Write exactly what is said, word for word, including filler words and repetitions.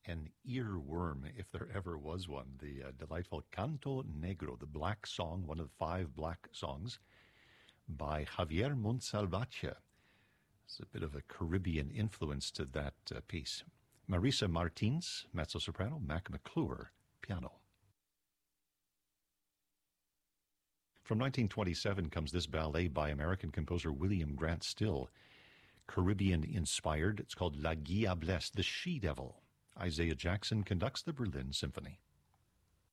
an earworm, if there ever was one. The uh, delightful Canto Negro, the black song, one of the five black songs by Javier Montsalvatge. It's a bit of a Caribbean influence to that uh, piece. Marisa Martins, mezzo-soprano, Mac McClure, piano. From nineteen twenty-seven comes this ballet by American composer William Grant Still, Caribbean-inspired. It's called La Diablesse, the She-Devil. Isaiah Jackson conducts the Berlin Symphony.